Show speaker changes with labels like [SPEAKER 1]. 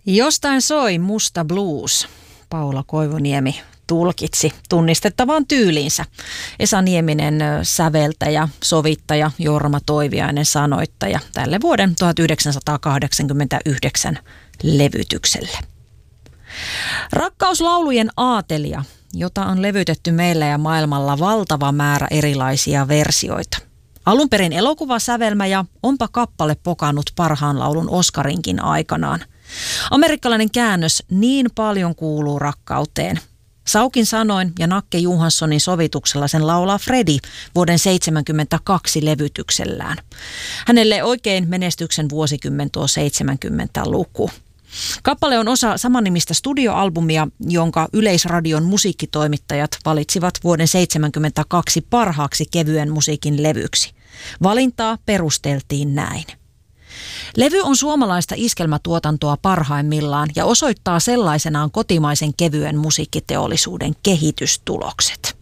[SPEAKER 1] Jostain soi musta blues. Paula Koivuniemi tulkitsi tunnistettavaan tyyliinsä. Esa Nieminen säveltäjä, sovittaja, Jorma Toiviainen sanoittaja tälle vuoden 1989 levytykselle. Rakkauslaulujen aatelia, jota on levytetty meillä ja maailmalla valtava määrä erilaisia versioita. Alun perin elokuvasävelmä ja onpa kappale pokannut parhaan laulun Oscarinkin aikanaan. Amerikkalainen käännös Niin paljon kuuluu rakkauteen. Saukin sanoin ja Nakke Johanssonin sovituksella sen laulaa Freddie vuoden 1972 levytyksellään. Hänelle oikein menestyksen vuosikymmen tuo 70-luku. Kappale on osa samannimistä studioalbumia, jonka Yleisradion musiikkitoimittajat valitsivat vuoden 1972 parhaaksi kevyen musiikin levyksi. Valintaa perusteltiin näin. Levy on suomalaista iskelmätuotantoa parhaimmillaan ja osoittaa sellaisenaan kotimaisen kevyen musiikkiteollisuuden kehitystulokset.